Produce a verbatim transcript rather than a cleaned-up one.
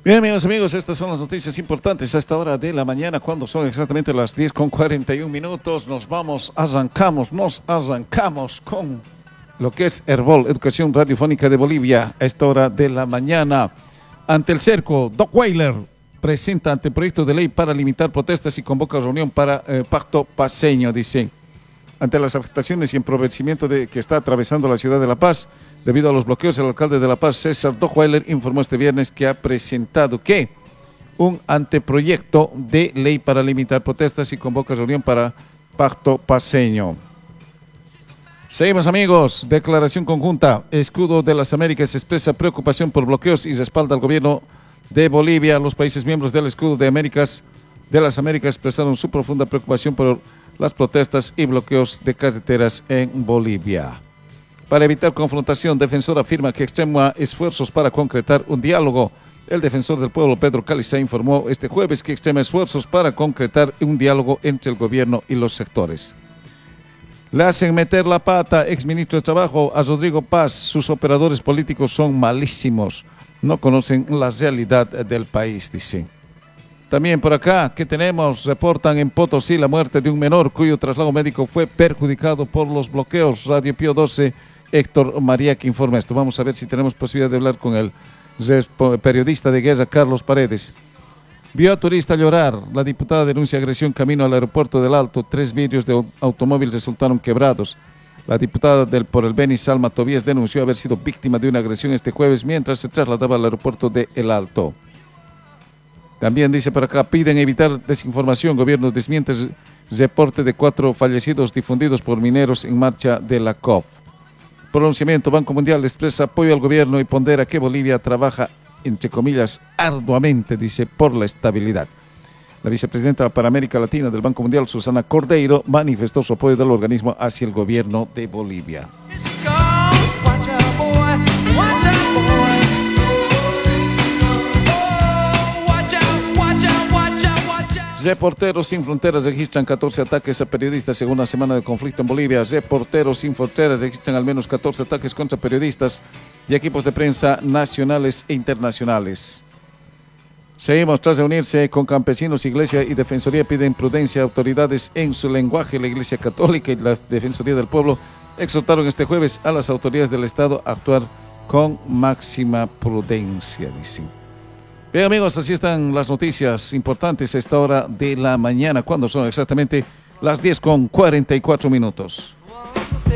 Bien, amigos, amigos, estas son las noticias importantes a esta hora de la mañana, cuando son exactamente las diez con cuarenta y un minutos. Nos vamos, arrancamos, nos arrancamos con lo que es Herbol, Educación Radiofónica de Bolivia, a esta hora de la mañana. Ante el cerco, Doc Weiler presenta anteproyecto de ley para limitar protestas y convoca reunión para eh, pacto paceño, dice. Ante las afectaciones y empobrecimiento de, que está atravesando la ciudad de La Paz, debido a los bloqueos, el alcalde de La Paz, César Doc Weiler, informó este viernes que ha presentado que un anteproyecto de ley para limitar protestas y convoca reunión para pacto paceño. Seguimos, amigos. Declaración conjunta. Escudo de las Américas expresa preocupación por bloqueos y respalda al gobierno de Bolivia. Los países miembros del Escudo de Américas de las Américas expresaron su profunda preocupación por las protestas y bloqueos de carreteras en Bolivia. Para evitar confrontación, Defensor afirma que extrema esfuerzos para concretar un diálogo. El defensor del pueblo, Pedro Caliza, informó este jueves que extrema esfuerzos para concretar un diálogo entre el gobierno y los sectores. Le hacen meter la pata, exministro de Trabajo, a Rodrigo Paz. Sus operadores políticos son malísimos. No conocen la realidad del país, dice. También por acá, ¿qué tenemos? Reportan en Potosí la muerte de un menor cuyo traslado médico fue perjudicado por los bloqueos. Radio Pío doce, Héctor María, que informa esto. Vamos a ver si tenemos posibilidad de hablar con el periodista de guerra, Carlos Paredes. Vio a turista llorar. La diputada denuncia agresión camino al aeropuerto del Alto. Tres vidrios de automóvil resultaron quebrados. La diputada del Por el Beni, Salma Tobías, denunció haber sido víctima de una agresión este jueves mientras se trasladaba al aeropuerto de El Alto. También dice por acá, piden evitar desinformación. Gobierno desmiente reporte de cuatro fallecidos difundidos por mineros en marcha de la C O F. Pronunciamiento, Banco Mundial expresa apoyo al gobierno y pondera que Bolivia trabaja, entre comillas, arduamente, dice, por la estabilidad. La vicepresidenta para América Latina del Banco Mundial, Susana Cordeiro, manifestó su apoyo del organismo hacia el gobierno de Bolivia. Reporteros Sin Fronteras registran catorce ataques a periodistas según la semana de conflicto en Bolivia. Reporteros Sin Fronteras registran al menos catorce ataques contra periodistas y equipos de prensa nacionales e internacionales. Seguimos. Tras reunirse con campesinos, Iglesia y Defensoría piden prudencia a autoridades en su lenguaje. La Iglesia Católica y la Defensoría del Pueblo exhortaron este jueves a las autoridades del Estado a actuar con máxima prudencia, dicen. Bien, amigos, así están las noticias importantes a esta hora de la mañana, cuando son exactamente las diez con cuarenta y cuatro minutos.